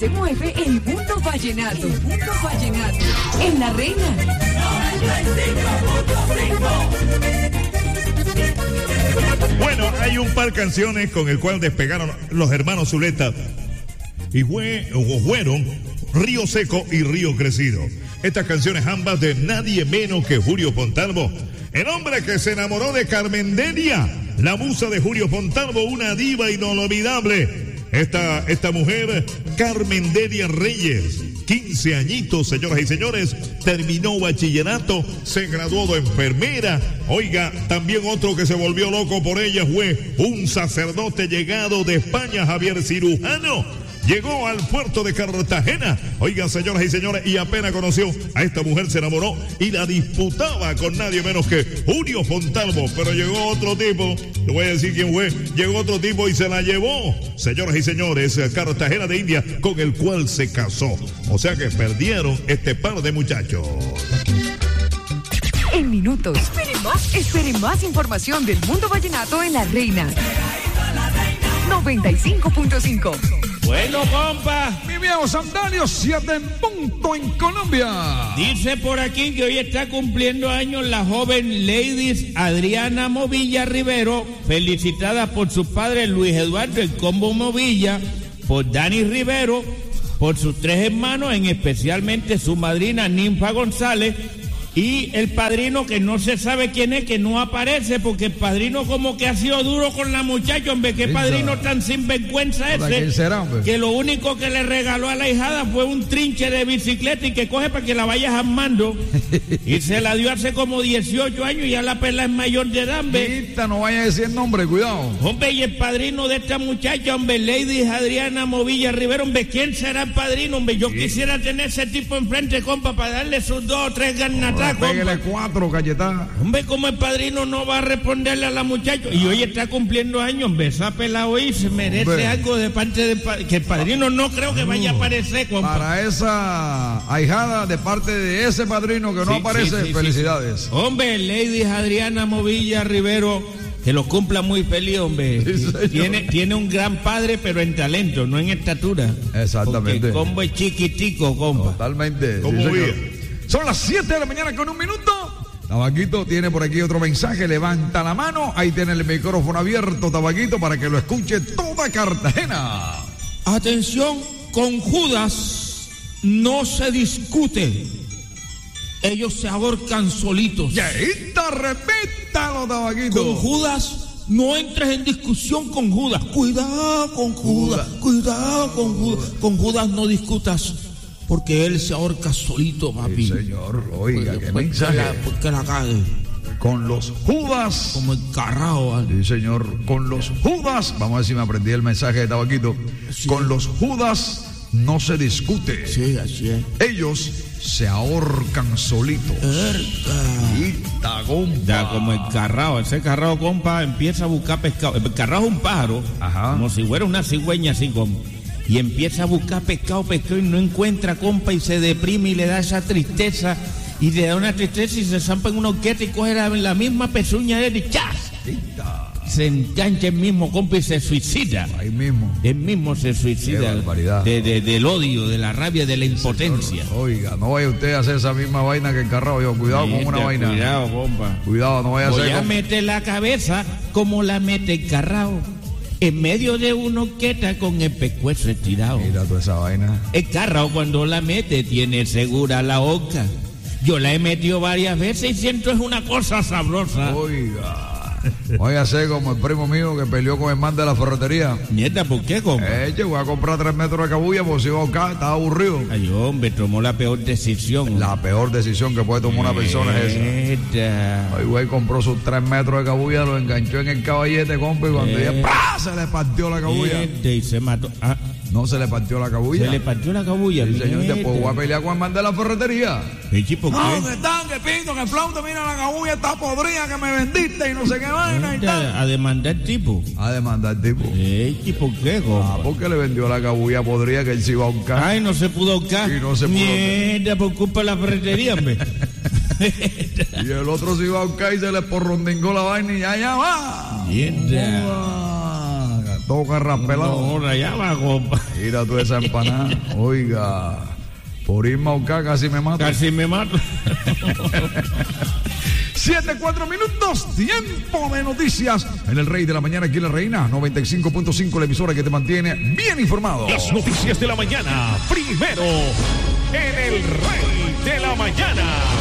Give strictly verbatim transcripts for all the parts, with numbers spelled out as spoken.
se mueve el mundo vallenato. El mundo vallenato. En La Reina. noventa y cinco punto cinco. Bueno, hay un par de canciones con el cual despegaron los hermanos Zuleta y fue, o fueron Río Seco y Río Crecido. Estas canciones ambas de nadie menos que Julio Fontalvo, el hombre que se enamoró de Carmen Delia, la musa de Julio Fontalvo, una diva inolvidable. Esta, esta mujer, Carmen Delia Reyes, quince añitos, señoras y señores, terminó bachillerato, se graduó de enfermera. Oiga, también otro que se volvió loco por ella fue un sacerdote llegado de España, Javier Cirujano. Llegó al puerto de Cartagena, oigan, señoras y señores, y apenas conoció a esta mujer, se enamoró y la disputaba con nadie menos que Julio Fontalvo. Pero llegó otro tipo, le voy a decir quién fue, llegó otro tipo y se la llevó, señoras y señores, a Cartagena de India, con el cual se casó. O sea que perdieron este par de muchachos. En minutos, espere más, espere más información del mundo vallenato en La Reina. noventa y cinco punto cinco. Bueno, compa. Mi viejo Sandalio, siete en punto en Colombia. Dice por aquí que hoy está cumpliendo años la joven Ladies Adriana Movilla Rivero, felicitada por su padre Luis Eduardo El Combo Movilla, por Dani Rivero, por sus tres hermanos, en especialmente su madrina Ninfa González, y el padrino que no se sabe quién es, que no aparece, porque el padrino como que ha sido duro con la muchacha, hombre, qué padrino tan sinvergüenza ese, ¿quién será, hombre? Que lo único que le regaló a la hijada fue un trinche de bicicleta y que coge para que la vayas armando, y se la dio hace como dieciocho años y ya la pela es mayor de edad, hombre. Quita, no vaya a decir nombre, cuidado. Hombre, y el padrino de esta muchacha, hombre, Lady Adriana Movilla Rivero, hombre, ¿quién será el padrino, hombre? Yo ¿Sí? quisiera tener ese tipo enfrente, compa, para darle sus dos o tres garnatazos. Pégale cuatro cachetadas. Hombre, como el padrino no va a responderle a la muchacha. Y hoy está cumpliendo años, hombre, esa pelada hoy se merece hombre. algo de parte del padrino. Que el padrino no creo que vaya a aparecer, compa. Para esa ahijada de parte de ese padrino que no sí, aparece, sí, sí, felicidades. Sí, sí. Hombre, Lady Adriana Movilla Rivero, que lo cumpla muy feliz, hombre. Sí, tiene, tiene un gran padre, pero en talento, no en estatura. Exactamente. Porque el combo es chiquitico, compa. Totalmente. ¿Cómo sí, bien? Son las siete de la mañana con un minuto. Tabaquito tiene por aquí otro mensaje. Levanta la mano. Ahí tiene el micrófono abierto, Tabaquito, para que lo escuche toda Cartagena. Atención, con Judas no se discute. Ellos se ahorcan solitos. Yeita, repítalo, Tabaquito. Con Judas no entres en discusión con Judas. Cuidado con Judas. Judas. Cuidado con Judas. Con Judas no discutas, porque él se ahorca solito, papi. Sí, señor, oiga, porque qué mensaje. La, porque la cague. Con los Judas. Como el carrao, ¿vale? Sí, señor, con los Judas. Vamos a ver si me aprendí el mensaje de Tabaquito. Sí. Con los Judas no se discute. Sí, así es. Ellos se ahorcan solitos. Erca. Ya, como el carrao. Ese carrao, compa, empieza a buscar pescado. El carrao es un pájaro. Ajá. Como si fuera una cigüeña así, compa. Y empieza a buscar pescado, pescado y no encuentra, compa, y se deprime y le da esa tristeza, y le da una tristeza y se zampa en una horqueta y coge la, la misma pezuña de él y ¡chas! Se engancha el mismo, compa, y se suicida. Ahí mismo. Él mismo se suicida. De, de, del odio, de la rabia, de la impotencia. Señor, oiga, no vaya usted a hacer esa misma vaina que el carrao. Yo, cuidado con una vaina. Cuidado, compa. Cuidado, no vaya a hacer. Voy a meter la cabeza como la mete el carrao, en medio de una horqueta con el pescuezo estirado. Mira toda esa vaina. El carrao cuando la mete tiene segura la horca. Yo la he metido varias veces y siento es una cosa sabrosa. Oiga. Voy a hacer como el primo mío que peleó con el man de la ferretería. Nieta, ¿por qué, compa? Eh, yo voy a comprar tres metros de cabulla porque si iba a buscar, estaba aburrido. Ay, hombre, tomó la peor decisión. La peor decisión que puede tomar una persona es esa. Ay, güey, compró sus tres metros de cabulla, lo enganchó en el caballete, compa, y cuando ella ¡prá! Se le partió la cabulla. Este, y se mató. Ah. No se le partió la cabulla. Se le partió la cabulla. Sí, señor, después voy a pelear con el man de la ferretería. ¿Y chico qué? No, que están, que pinto, que flauta, mira la cabulla está podrida, que me vendiste y no sé qué vaina y tal. A demandar tipo. A demandar tipo. ¿Eh? ¿Y por qué, compa? Ah, porque le vendió la cabulla podrida que él se iba a ahorcar. Ay, no se pudo ahorcar. Y no se pudo ahorcar. Mierda, por culpa de la ferretería, hombre. Y el otro se iba a ahorcar y se le porrondingó la vaina y allá va. Mierda. todo carraspelado. No, rayaba, compa. Mira tú esa empanada. Oiga, por irme a buscar casi me mato. Casi me mato. Siete, cuatro minutos, tiempo de noticias en el Rey de la Mañana, aquí en La Reina, noventa y cinco punto cinco, la emisora que te mantiene bien informado. Las noticias de la mañana, primero en el Rey de la Mañana.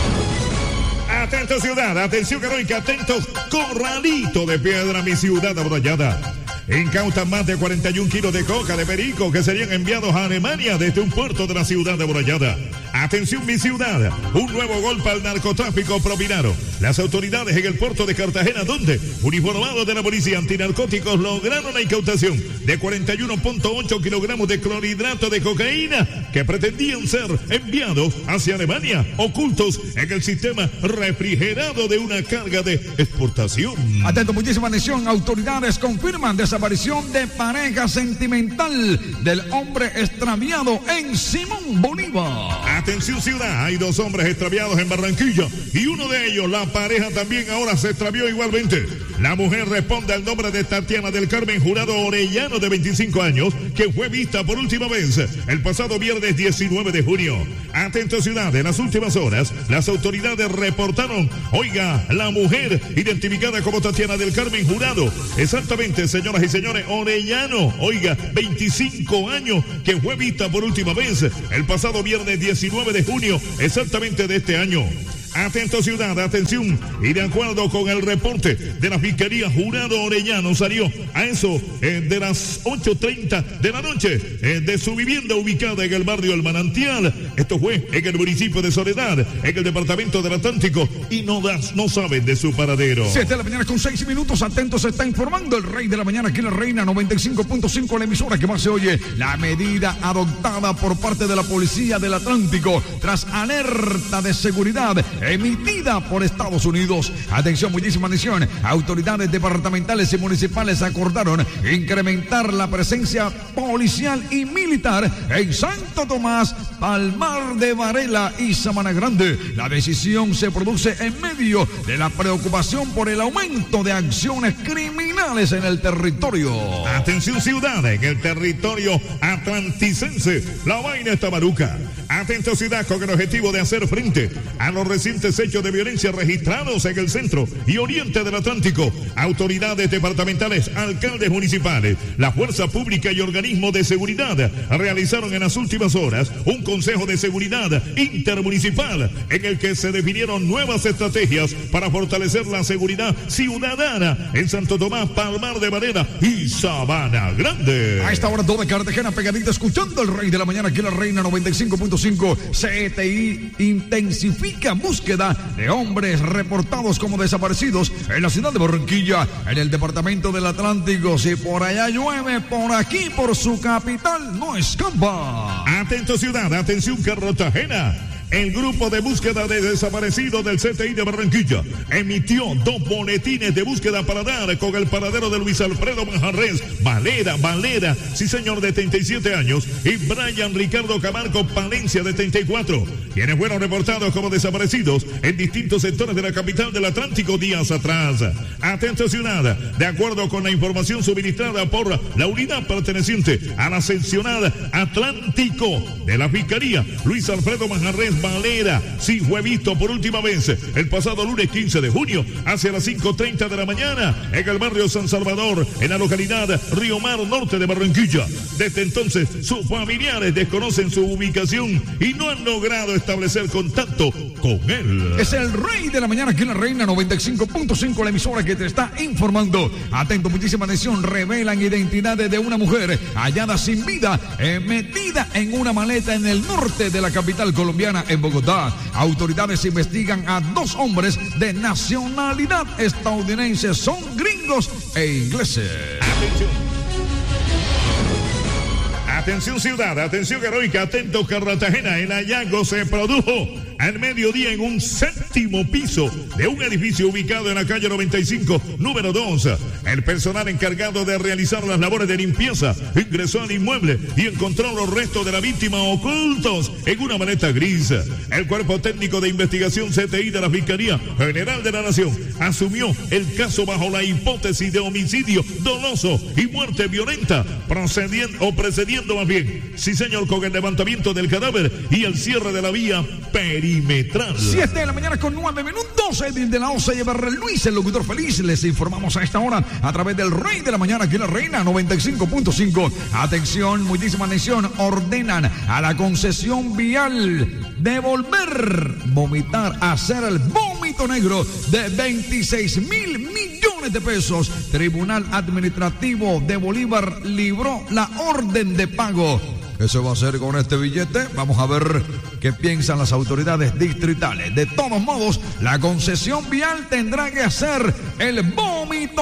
Atento ciudad, atención heroica, atentos, Corralito de Piedra, mi ciudad amurallada. Incautan más de cuarenta y un kilos de coca de perico que serían enviados a Alemania desde un puerto de la ciudad amurallada. Atención mi ciudad, un nuevo golpe al narcotráfico propinaron las autoridades en el puerto de Cartagena, donde uniformados de la policía antinarcóticos lograron la incautación de cuarenta y uno punto ocho kilogramos de clorhidrato de cocaína que pretendían ser enviados hacia Alemania, ocultos en el sistema refrigerado de una carga de exportación. Atento, muchísima atención, autoridades confirman desaparición de pareja sentimental del hombre extraviado en Simón Bolívar. Atención ciudad, hay dos hombres extraviados en Barranquilla y uno de ellos, la pareja también ahora se extravió igualmente. La mujer responde al nombre de Tatiana del Carmen Jurado Orellano, de veinticinco años, que fue vista por última vez el pasado viernes diecinueve de junio. Atento ciudad, en las últimas horas las autoridades reportaron, oiga, la mujer identificada como Tatiana del Carmen Jurado, exactamente, señoras y señores, Orellano, oiga, veinticinco años, que fue vista por última vez el pasado viernes diecinueve de junio, exactamente de este año. Atento ciudad, atención, y de acuerdo con el reporte de la Fiscalía, Jurado Orellano salió a eso eh, de las ocho treinta de la noche eh, de su vivienda ubicada en el barrio El Manantial. Esto fue en el municipio de Soledad, en el departamento del Atlántico, y no, das, no saben de su paradero. siete de la mañana con seis minutos, atentos, se está informando el Rey de la Mañana aquí en La Reina, noventa y cinco punto cinco, la emisora que más se oye. La medida adoptada por parte de la Policía del Atlántico tras alerta de seguridad emitida por Estados Unidos. Atención, muchísima atención. Autoridades departamentales y municipales acordaron incrementar la presencia policial y militar en Santo Tomás, Palmar de Varela y Sabana Grande. La decisión se produce en medio de la preocupación por el aumento de acciones criminales en el territorio. Atención ciudad, en el territorio atlanticense, la vaina está maruca. Atento ciudad, con el objetivo de hacer frente a los recientes hechos de violencia registrados en el centro y oriente del Atlántico. Autoridades departamentales, alcaldes municipales, la fuerza pública y organismos de seguridad realizaron en las últimas horas un consejo de seguridad intermunicipal en el que se definieron nuevas estrategias para fortalecer la seguridad ciudadana en Santo Tomás, Palmar de Varela y Sabana Grande. A esta hora toda Cartagena pegadita escuchando el Rey de la Mañana aquí en La Reina, noventa y cinco punto cinco. C T I intensifica búsqueda de hombres reportados como desaparecidos en la ciudad de Barranquilla, en el departamento del Atlántico. Si por allá llueve, por aquí, por su capital, no escapa. Atento ciudad, atención Cartagena. El grupo de búsqueda de desaparecidos del C T I de Barranquilla emitió dos boletines de búsqueda para dar con el paradero de Luis Alfredo Manjarres Valera, Valera, sí señor, de treinta y siete años, y Brian Ricardo Camargo Palencia, de treinta y cuatro, quienes fueron reportados como desaparecidos en distintos sectores de la capital del Atlántico días atrás. Atento ciudad, de acuerdo con la información suministrada por la unidad perteneciente a la seccional Atlántico de la Fiscalía, Luis Alfredo Manjarres Valera sí fue visto por última vez el pasado lunes quince de junio hacia las cinco treinta de la mañana en el barrio San Salvador, en la localidad Río Mar Norte de Barranquilla. Desde entonces sus familiares desconocen su ubicación y no han logrado establecer contacto con él. Es el Rey de la Mañana aquí en La Reina, noventa y cinco punto cinco, la emisora que te está informando. Atento, muchísima atención. Revelan identidades de una mujer hallada sin vida, eh, metida en una maleta en el norte de la capital colombiana, en Bogotá. Autoridades investigan a dos hombres de nacionalidad estadounidense. Son gringos e ingleses. Atención. Atención ciudad, atención heroica, atento Cartagena. El hallazgo se produjo al mediodía en un séptimo piso de un edificio ubicado en la calle noventa y cinco, número dos. El personal encargado de realizar las labores de limpieza ingresó al inmueble y encontró los restos de la víctima ocultos en una maleta gris. El cuerpo técnico de investigación C T I de la Fiscalía General de la Nación asumió el caso bajo la hipótesis de homicidio doloso y muerte violenta, procediendo o precediendo más bien, sí señor, con el levantamiento del cadáver y el cierre de la vía perimetral. siete de la mañana con nueve minutos, Edil de la Osa y Eberre Luis, el locutor feliz. Les informamos a esta hora a través del Rey de la Mañana aquí en la Reina noventa y cinco punto cinco. Atención, muchísima atención, ordenan a la concesión vial devolver, vomitar, hacer el vómito negro de veintiséis mil millones de pesos. Tribunal Administrativo de Bolívar libró la orden de pago. ¿Qué se va a hacer con este billete? Vamos a ver qué piensan las autoridades distritales. De todos modos, la concesión vial tendrá que hacer el vómito